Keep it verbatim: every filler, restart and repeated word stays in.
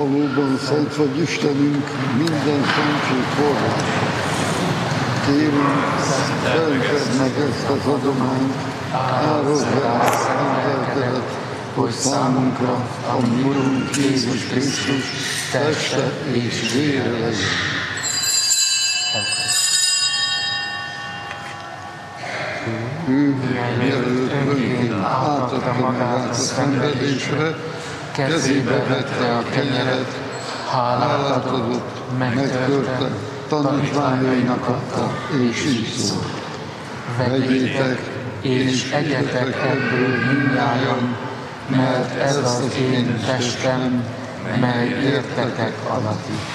Valóban Szent vagy Istenünk, minden szentség forrás. Kérünk, szentsd meg ezt az adományt, áldozd el szentelkedet, hogy számunkra a mi Urunk Jézus Krisztus teste és vére legyen. Ő, mielőtt önként átadta magát a szenvedésre, kezébe vette a kenyeret, hálát adott, megtörte, tanítványainak adta, és így szólt. Vegyétek, és egyetek ebből mindnyájan, mert ez az én testem, mely értetek adatik.